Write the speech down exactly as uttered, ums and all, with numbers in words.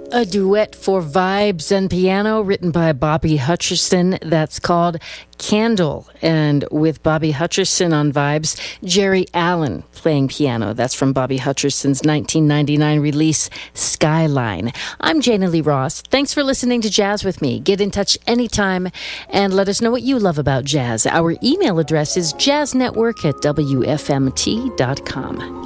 A duet for vibes and piano written by Bobby Hutcherson. That's called Candle. And with Bobby Hutcherson on vibes, Jerry Allen playing piano. That's from Bobby Hutcherson's nineteen ninety-nine release, Skyline. I'm Jana Lee Ross. Thanks for listening to Jazz with me. Get in touch anytime and let us know what you love about jazz. Our email address is jazznetwork at w f m t dot com.